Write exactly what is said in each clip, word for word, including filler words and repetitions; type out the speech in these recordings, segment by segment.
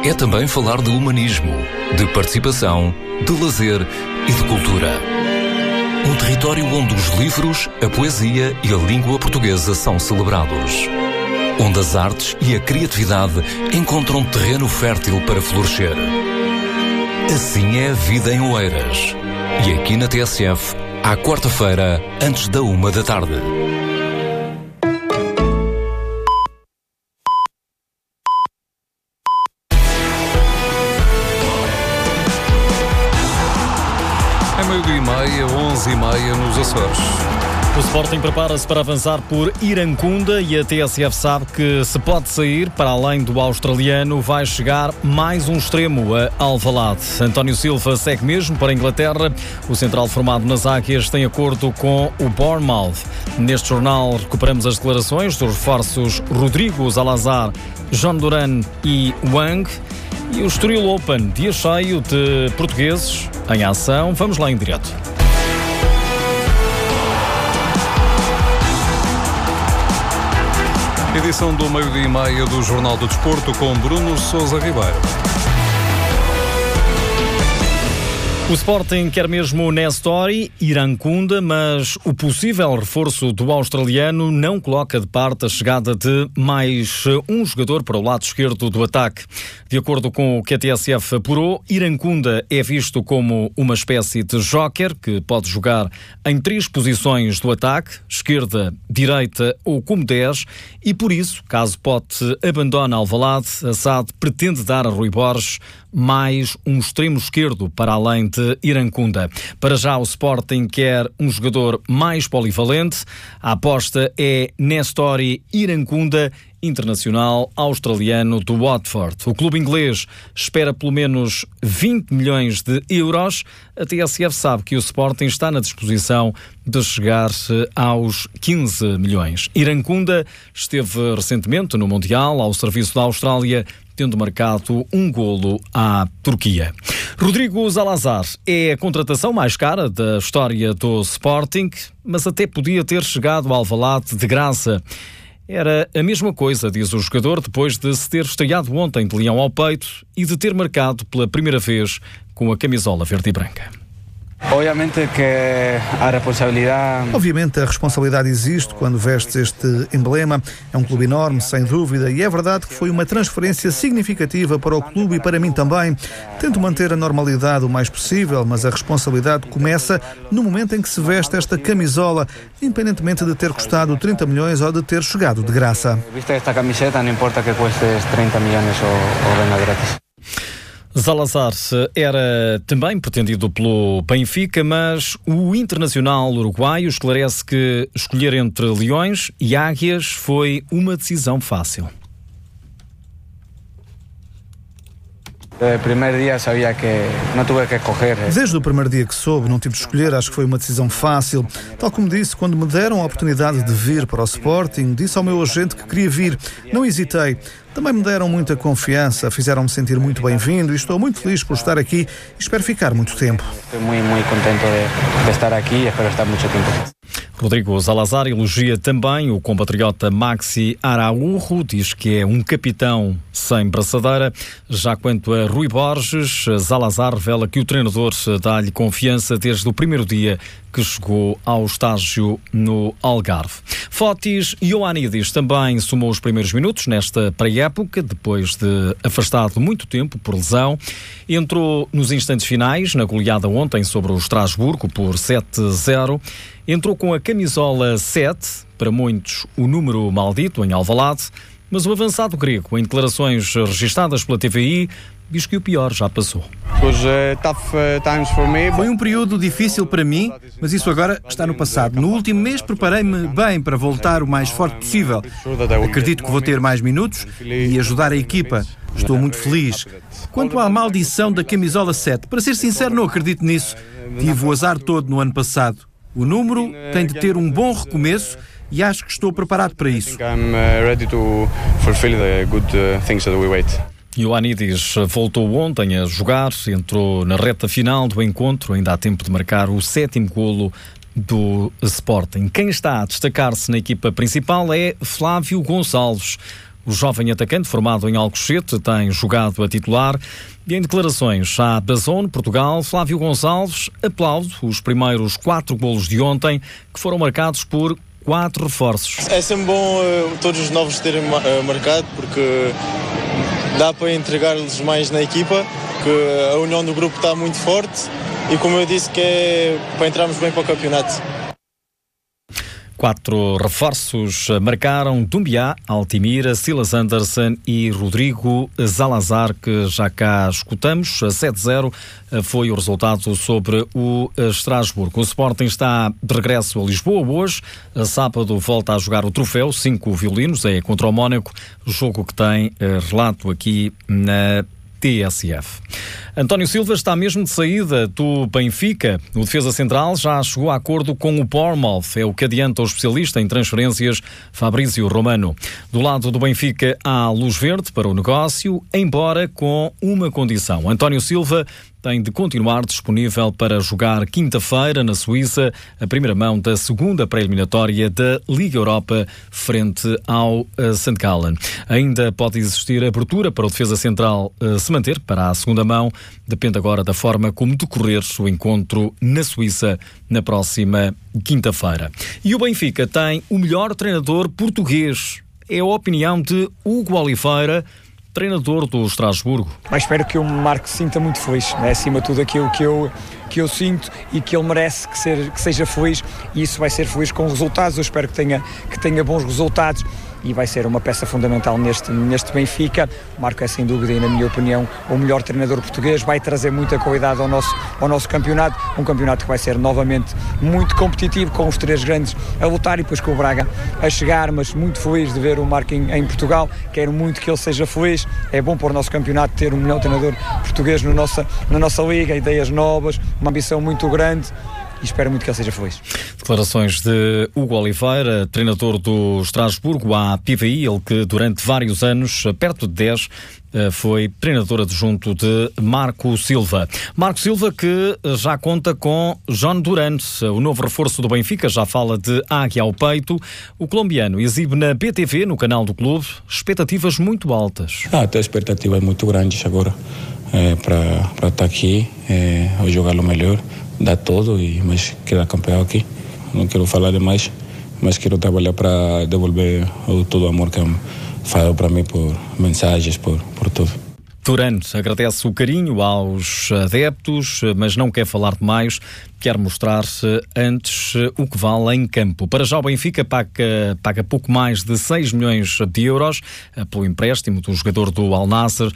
é também falar de humanismo, de participação, de lazer e de cultura. Um território onde os livros, a poesia e a língua portuguesa são celebrados. Onde as artes e a criatividade encontram terreno fértil para florescer. Assim é a vida em Oeiras. E aqui na T S F, à quarta-feira, antes da uma da tarde. É meio-dia e meia, onze e meia nos Açores. O Sporting prepara-se para avançar por Irancunda e a T S F sabe que se pode sair, para além do australiano, vai chegar mais um extremo a Alvalade. António Silva segue mesmo para a Inglaterra. O central formado nas Águias tem acordo com o Bournemouth. Neste jornal recuperamos as declarações dos reforços Rodrigo Zalazar, John Duran e Wang. E o Estoril Open, dia cheio de portugueses em ação. Vamos lá em direto. Edição do meio-dia e meia do Jornal do Desporto com Bruno Sousa Ribeiro. O Sporting quer mesmo Nestori, Irancunda, mas o possível reforço do australiano não coloca de parte a chegada de mais um jogador para o lado esquerdo do ataque. De acordo com o que a T S F apurou, Irancunda é visto como uma espécie de joker que pode jogar em três posições do ataque, esquerda, direita ou como dez, e por isso, caso Pote abandone Alvalade, a S A D pretende dar a Rui Borges mais um extremo esquerdo para além de Irancunda. Para já o Sporting quer um jogador mais polivalente. A aposta é Nestori Irancunda, internacional australiano do Watford. O clube inglês espera pelo menos vinte milhões de euros. A T S F sabe que o Sporting está na disposição de chegar aos quinze milhões. Irancunda esteve recentemente no Mundial ao serviço da Austrália, tendo marcado um golo à Turquia. Rodrigo Zalazar é a contratação mais cara da história do Sporting, mas até podia ter chegado ao Alvalade de graça. Era a mesma coisa, diz o jogador, depois de se ter estreado ontem de leão ao peito e de ter marcado pela primeira vez com a camisola verde e branca. Obviamente que a responsabilidade... Obviamente a responsabilidade existe quando vestes este emblema. É um clube enorme, sem dúvida, e é verdade que foi uma transferência significativa para o clube e para mim também. Tento manter a normalidade o mais possível, mas a responsabilidade começa no momento em que se veste esta camisola, independentemente de ter custado trinta milhões ou de ter chegado de graça. Viste esta camiseta, não importa que cuestes trinta milhões ou, ou venga grátis. Zalazar era também pretendido pelo Benfica, mas o internacional uruguaio esclarece que escolher entre Leões e Águias foi uma decisão fácil. Desde o primeiro dia sabia que não tive que escolher. Desde o primeiro dia que soube, não tive de escolher, acho que foi uma decisão fácil. Tal como disse, quando me deram a oportunidade de vir para o Sporting, disse ao meu agente que queria vir. Não hesitei. Também me deram muita confiança, fizeram-me sentir muito bem-vindo e estou muito feliz por estar aqui e espero ficar muito tempo. Estou muito, muito contente de, de estar aqui e espero estar muito tempo. Rodrigo Zalazar elogia também o compatriota Maxi Araújo, diz que é um capitão sem braçadeira. Já quanto a Rui Borges, Zalazar revela que o treinador dá-lhe confiança desde o primeiro dia que chegou ao estágio no Algarve. Fotis Ioannidis também somou os primeiros minutos nesta pré-época, depois de afastado muito tempo por lesão. Entrou nos instantes finais, na goleada ontem sobre o Estrasburgo por sete a zero. Entrou com a camisola sete, para muitos o número maldito em Alvalade, mas o avançado grego, em declarações registadas pela T V I, diz que o pior já passou. Foi um período difícil para mim, mas isso agora está no passado. No último mês preparei-me bem para voltar o mais forte possível. Acredito que vou ter mais minutos e ajudar a equipa. Estou muito feliz. Quanto à maldição da camisola sete, para ser sincero, não acredito nisso. Tive o azar todo no ano passado. O número tem de ter um bom recomeço e acho que estou preparado para isso. Ioannidis voltou ontem a jogar, entrou na reta final do encontro, ainda há tempo de marcar o sétimo golo do Sporting. Quem está a destacar-se na equipa principal é Flávio Gonçalves. O jovem atacante, formado em Alcochete, tem jogado a titular. E em declarações à DAZN Portugal, Flávio Gonçalves aplaude os primeiros quatro golos de ontem, que foram marcados por quatro reforços. É sempre bom uh, todos os novos terem uh, marcado, porque dá para entregar-lhes mais na equipa, que a união do grupo está muito forte e, como eu disse, que é para entrarmos bem para o campeonato. Quatro reforços marcaram Dumbiá, Altimira, Silas Anderson e Rodrigo Zalazar, que já cá escutamos. sete a zero foi o resultado sobre o Estrasburgo. O Sporting está de regresso a Lisboa hoje. A sábado volta a jogar o troféu, cinco violinos, é contra o Mónaco, jogo que tem relato aqui na T S F. António Silva está mesmo de saída do Benfica. O defesa central já chegou a acordo com o Bournemouth, é o que adianta o especialista em transferências Fabrício Romano. Do lado do Benfica há luz verde para o negócio, embora com uma condição. António Silva tem de continuar disponível para jogar quinta-feira na Suíça, a primeira mão da segunda pré-eliminatória da Liga Europa frente ao Sankt Gallen. Ainda pode existir abertura para o defesa central uh, se manter para a segunda mão. Depende agora da forma como decorrer o encontro na Suíça na próxima quinta-feira. E o Benfica tem o melhor treinador português. É a opinião de Hugo Oliveira, treinador do Estrasburgo. Mas espero que o Marco se sinta muito feliz, né? Acima de tudo aquilo que eu, que eu sinto e que ele merece que, ser, que seja feliz, e isso vai ser feliz com resultados. Eu espero que tenha, que tenha bons resultados e vai ser uma peça fundamental neste, neste Benfica. O Marco é, sem dúvida, e na minha opinião, o melhor treinador português, vai trazer muita qualidade ao nosso, ao nosso campeonato, um campeonato que vai ser novamente muito competitivo, com os três grandes a lutar e depois com o Braga a chegar, mas muito feliz de ver o Marco em, em Portugal. Quero muito que ele seja feliz. É bom para o nosso campeonato ter um melhor treinador português no nossa, na nossa liga, ideias novas, uma ambição muito grande. E espero muito que ele seja feliz. Declarações de Hugo Oliveira, treinador do Estrasburgo à P V I, ele que durante vários anos, perto de dez, foi treinador adjunto de Marco Silva. Marco Silva que já conta com John Durant, o novo reforço do Benfica, já fala de águia ao peito. O colombiano exibe na B T V, no canal do clube, expectativas muito altas. Ah, tem expectativas muito grandes agora é, para estar aqui, é, a jogar o melhor. Dá todo, e, mas quero campeão aqui. Não quero falar demais, mas quero trabalhar para devolver o, todo o amor que faz para mim, por mensagens, por, por tudo. Durante agradece o carinho aos adeptos, mas não quer falar demais, quer mostrar-se antes o que vale em campo. Para já o Benfica paga, paga pouco mais de seis milhões de euros pelo empréstimo do jogador do Al Nassr,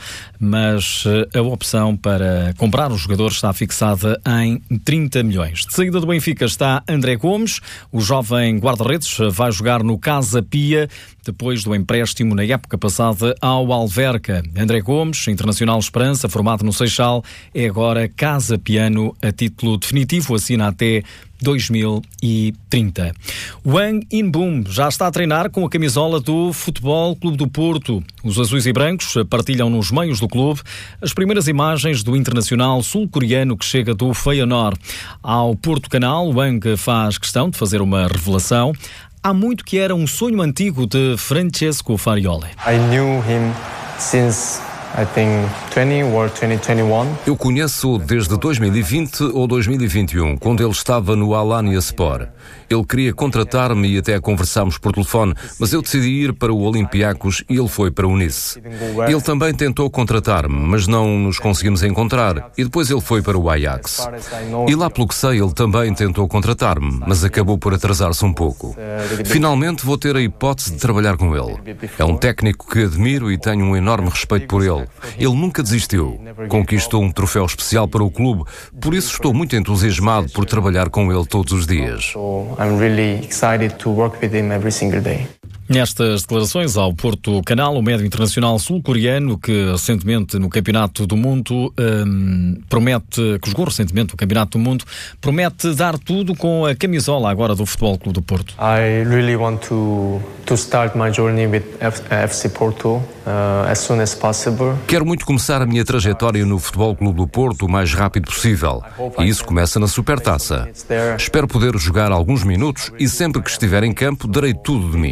mas a opção para comprar o jogador está fixada em trinta milhões. De saída do Benfica está André Gomes, o jovem guarda-redes vai jogar no Casa Pia, depois do empréstimo na época passada ao Alverca. André Gomes, internacional Esperança, formado no Seixal, é agora Casa Piano a título definitivo, assina até dois mil e trinta. Wang In-boom já está a treinar com a camisola do Futebol Clube do Porto. Os azuis e brancos partilham nos meios do clube as primeiras imagens do internacional sul-coreano que chega do Feyenoord. Ao Porto Canal, Wang faz questão de fazer uma revelação. Há muito que era um sonho antigo de Francesco Farioli. I knew him since I think twenty or twenty twenty-one. Eu conheço-o desde dois mil e vinte ou dois mil e vinte e um, quando ele estava no Alanyaspor. Ele queria contratar-me e até conversámos por telefone, mas eu decidi ir para o Olympiacos e ele foi para o Nice. Ele também tentou contratar-me, mas não nos conseguimos encontrar, e depois ele foi para o Ajax. E lá pelo que sei, ele também tentou contratar-me, mas acabou por atrasar-se um pouco. Finalmente vou ter a hipótese de trabalhar com ele. É um técnico que admiro e tenho um enorme respeito por ele. Ele nunca desistiu. Conquistou um troféu especial para o clube, por isso estou muito entusiasmado por trabalhar com ele todos os dias. I'm really excited to work with him every single day. Nestas declarações ao Porto Canal, o médio internacional sul-coreano que recentemente no Campeonato do Mundo um, promete, que jogou recentemente o Campeonato do Mundo, promete dar tudo com a camisola agora do Futebol Clube do Porto. I really want to to start my journey with F C Porto uh, as soon as possible. Quero muito começar a minha trajetória no Futebol Clube do Porto o mais rápido possível. E isso começa na Supertaça. Espero poder jogar alguns minutos e sempre que estiver em campo darei tudo de mim.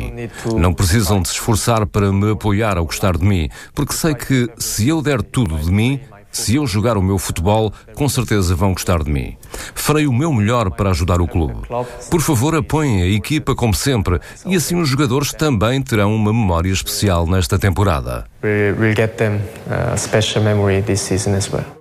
Não precisam de se esforçar para me apoiar ou gostar de mim, porque sei que se eu der tudo de mim, se eu jogar o meu futebol, com certeza vão gostar de mim. Farei o meu melhor para ajudar o clube. Por favor, apoiem a equipa como sempre, e assim os jogadores também terão uma memória especial nesta temporada. We'll get them a special memory this season as well.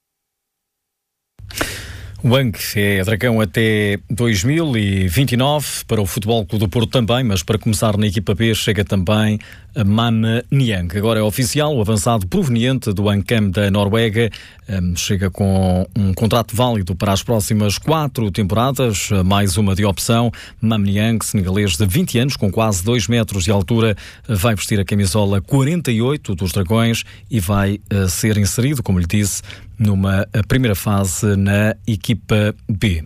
O Bank é Dragão até dois mil e vinte e nove, para o Futebol Clube do Porto também, mas para começar na equipa B chega também a Mame Niang. Agora é oficial, o avançado proveniente do Ankam da Noruega um, chega com um contrato válido para as próximas quatro temporadas, mais uma de opção. Mame Niang, senegalês de vinte anos, com quase dois metros de altura, vai vestir a camisola quarenta e oito dos Dragões e vai uh, ser inserido, como lhe disse, numa primeira fase na equipa B.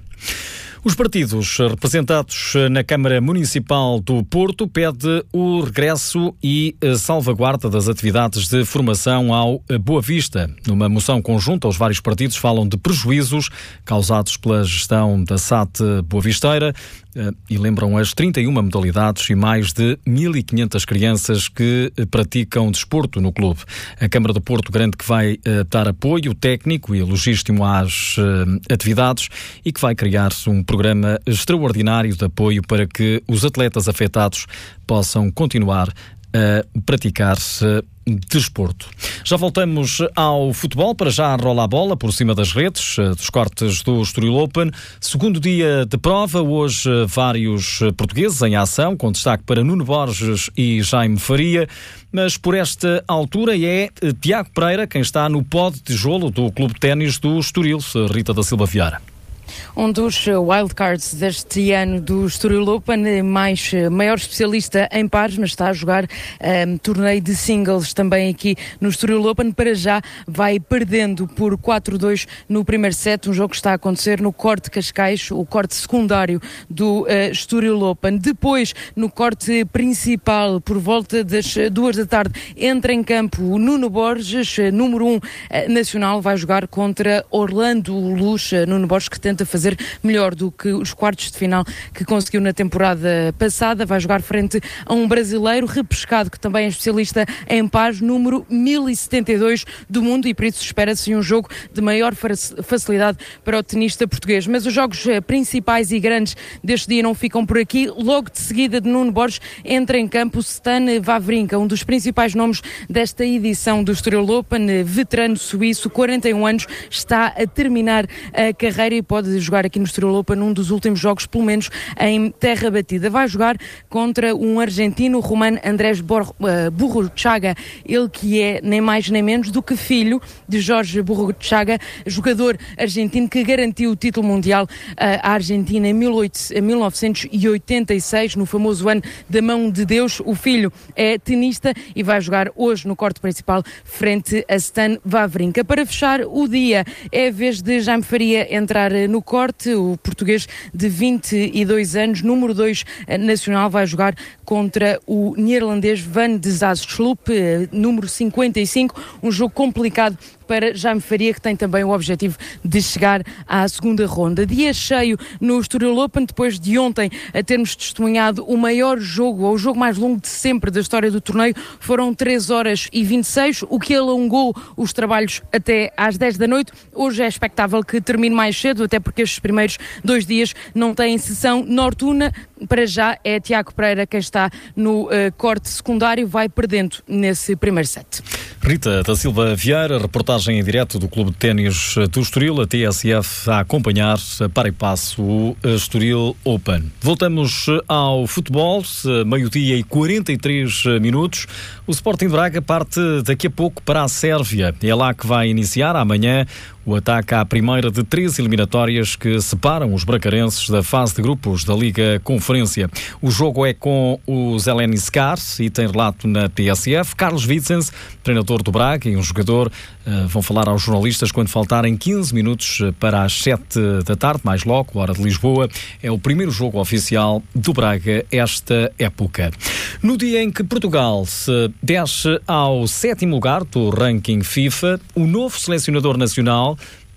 Os partidos representados na Câmara Municipal do Porto pedem o regresso e salvaguarda das atividades de formação ao Boa Vista. Numa moção conjunta, os vários partidos falam de prejuízos causados pela gestão da S A T Boa Visteira e lembram as trinta e uma modalidades e mais de mil e quinhentas crianças que praticam desporto no clube. A Câmara do Porto garante que vai dar apoio técnico e logístico às atividades e que vai criar um programa extraordinário de apoio para que os atletas afetados possam continuar a praticar desporto. Já voltamos ao futebol, para já rola a bola por cima das redes, dos cortes do Estoril Open. Segundo dia de prova, hoje vários portugueses em ação, com destaque para Nuno Borges e Jaime Faria, mas por esta altura é Tiago Pereira quem está no pó de tijolo do Clube de Ténis do Estoril. Rita da Silva Vieira. Um dos wildcards deste ano do Estoril Open, mais maior especialista em pares, mas está a jogar um, torneio de singles também aqui no Estoril Open. Para já vai perdendo por quatro a dois no primeiro set, um jogo que está a acontecer no corte Cascais, o corte secundário do uh, Estoril Open. Depois, no corte principal, por volta das duas da tarde, entra em campo o Nuno Borges, número um uh, nacional, vai jogar contra Orlando Luz. Uh, Nuno Borges, que tenta fazer melhor do que os quartos de final que conseguiu na temporada passada, vai jogar frente a um brasileiro repescado que também é especialista em pares, número mil e setenta e dois do mundo, e por isso espera-se um jogo de maior facilidade para o tenista português. Mas os jogos principais e grandes deste dia não ficam por aqui. Logo de seguida de Nuno Borges entra em campo Stan Wawrinka, um dos principais nomes desta edição do Estoril Open, veterano suíço, quarenta e um anos, está a terminar a carreira e pode jogar aqui no Estoril Open num dos últimos jogos, pelo menos em terra batida. Vai jogar contra um argentino, Roman Andrés Burruchaga, ele que é nem mais nem menos do que filho de Jorge Burruchaga, jogador argentino que garantiu o título mundial à Argentina em mil novecentos e oitenta e seis, no famoso ano da mão de Deus. O filho é tenista e vai jogar hoje no corte principal frente a Stan Wawrinka. Para fechar o dia, é a vez de Jaime Faria entrar no corte. O português de vinte e dois anos, número dois nacional, vai jogar contra o neerlandês Van de Zaarsloop, número cinquenta e cinco, um jogo complicado para Jaime Faria, que tem também o objetivo de chegar à segunda ronda. Dia cheio no Estoril Open, depois de ontem a termos testemunhado o maior jogo, ou o jogo mais longo de sempre da história do torneio. Foram três horas e vinte e seis, o que alongou os trabalhos até às dez da noite. Hoje é expectável que termine mais cedo, até porque estes primeiros dois dias não têm sessão noturna. Para já é Tiago Pereira quem está no uh, corte secundário, vai perdendo nesse primeiro set. Rita da Silva Vieira, reportagem em direto do Clube de Ténis do Estoril, a T S F a acompanhar para e passo o Estoril Open. Voltamos ao futebol, meio-dia e quarenta e três minutos. O Sporting de Braga parte daqui a pouco para a Sérvia. É lá que vai iniciar amanhã o ataque à primeira de três eliminatórias que separam os bracarenses da fase de grupos da Liga Conferência. O jogo é com os Eleni Skars e tem relato na T S F. Carlos Vicens, treinador do Braga e um jogador, uh, vão falar aos jornalistas quando faltarem quinze minutos para as sete da tarde, mais logo, hora de Lisboa. É o primeiro jogo oficial do Braga esta época. No dia em que Portugal se desce ao sétimo lugar do ranking FIFA, o novo selecionador nacional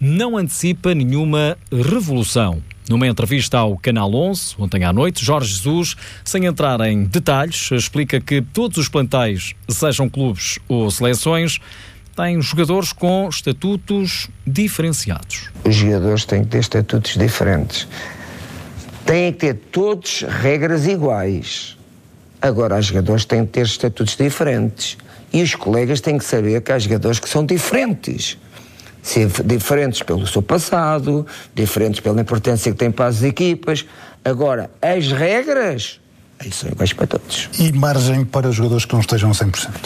não antecipa nenhuma revolução. Numa entrevista ao Canal onze, ontem à noite, Jorge Jesus, sem entrar em detalhes, explica que todos os plantéis, sejam clubes ou seleções, têm jogadores com estatutos diferenciados. Os jogadores têm que ter estatutos diferentes. Têm que ter todos regras iguais. Agora, os jogadores têm que ter estatutos diferentes. E os colegas têm que saber que há jogadores que são diferentes. Ser diferentes pelo seu passado, diferentes pela importância que têm para as equipas. Agora, as regras, aí são iguais para todos. E margem para os jogadores que não estejam a cem por cento?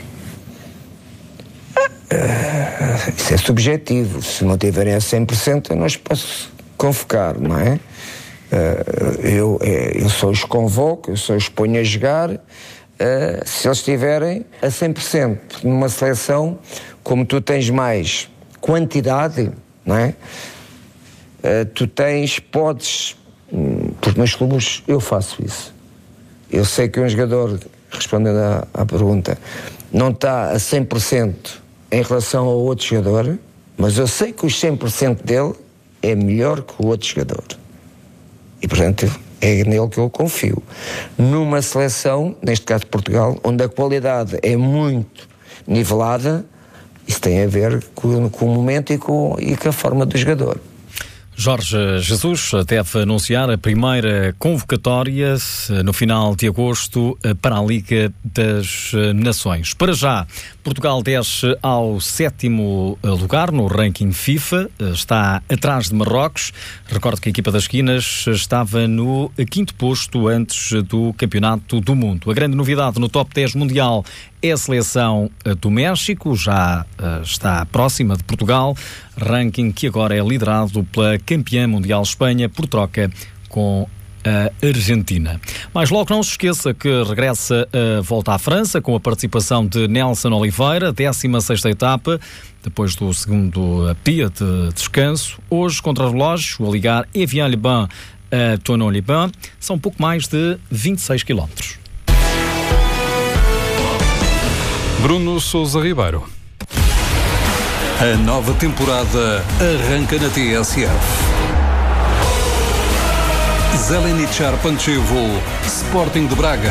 Uh, isso é subjetivo. Se não tiverem a cem por cento, eu não os posso convocar, não é? Uh, eu, eu só os convoco, eu só os ponho a jogar uh, se eles estiverem a cem por cento. Numa seleção, como tu tens mais quantidade, não é? Uh, tu tens, podes, hum, porque nos clubes eu faço isso. Eu sei que um jogador, respondendo à, à pergunta, não está a cem por cento em relação ao outro jogador, mas eu sei que os cem por cento dele é melhor que o outro jogador. E, portanto, é nele que eu confio. Numa seleção, neste caso Portugal, onde a qualidade é muito nivelada, isso tem a ver com, com o momento e com, e com a forma do jogador. Jorge Jesus deve anunciar a primeira convocatória no final de agosto para a Liga das Nações. Para já, Portugal desce ao sétimo lugar no ranking FIFA, está atrás de Marrocos. Recordo que a equipa das esquinas estava no quinto posto antes do Campeonato do Mundo. A grande novidade no top dez mundial é a seleção do México, já uh, está próxima de Portugal, ranking que agora é liderado pela campeã mundial Espanha, por troca com a Argentina. Mas logo não se esqueça que regressa a Volta à França com a participação de Nelson Oliveira, décima sexta etapa, depois do segundo dia de descanso. Hoje, contra relógio, a ligar Evian-les-Bains a Thonon-les-Bains, são pouco mais de vinte e seis quilómetros. Bruno Sousa Ribeiro. A nova temporada arranca na T S F. Zelenichar Pančevo, Sporting de Braga.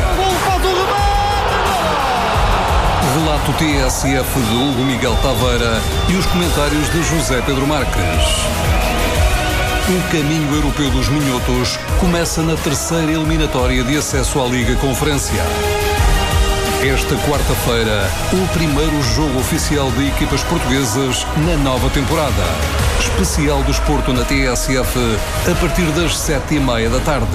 Relato T S F de Hugo Miguel Taveira e os comentários de José Pedro Marques. O caminho europeu dos minhotos começa na terceira eliminatória de acesso à Liga Conferência. Esta quarta-feira, o primeiro jogo oficial de equipas portuguesas na nova temporada. Especial do Desporto na T S F, a partir das sete e meia da tarde.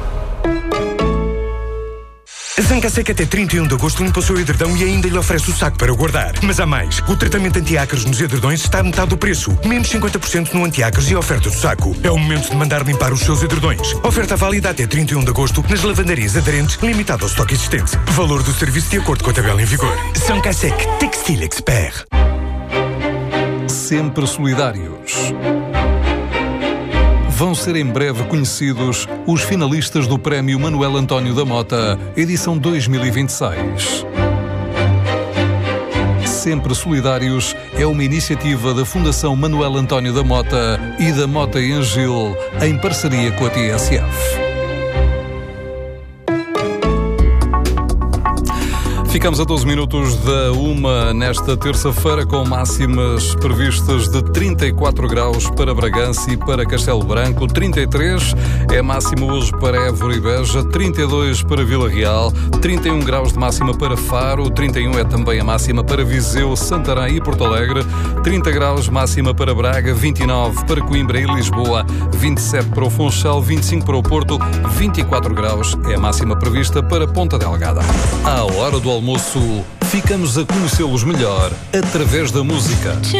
A Zancaseca até trinta e um de agosto limpa o seu edredão e ainda lhe oferece o saco para guardar. Mas há mais. O tratamento anti-ácaros nos edredões está a metade do preço. Menos cinquenta por cento no anti-ácaros e a oferta do saco. É o momento de mandar limpar os seus edredões. Oferta válida até trinta e um de agosto nas lavandarias aderentes, limitado ao estoque existente. Valor do serviço de acordo com a tabela em vigor. Zancaseca Textile Expert. Sempre solidários. Vão ser em breve conhecidos os finalistas do Prémio Manuel António da Mota, edição dois mil e vinte e seis. Sempre Solidários é uma iniciativa da Fundação Manuel António da Mota e da Mota e Angil, em parceria com a T S F. Ficamos a doze minutos da uma nesta terça-feira, com máximas previstas de trinta e quatro graus para Bragança e para Castelo Branco, trinta e três é máxima hoje para Évora e Beja, trinta e dois para Vila Real, trinta e um graus de máxima para Faro, trinta e um é também a máxima para Viseu, Santarém e Porto Alegre, trinta graus máxima para Braga, vinte e nove para Coimbra e Lisboa, vinte e sete para o Funchal, vinte e cinco para o Porto, vinte e quatro graus é a máxima prevista para Ponta Delgada. À hora do almoço, ficamos a conhecê-los melhor através da música.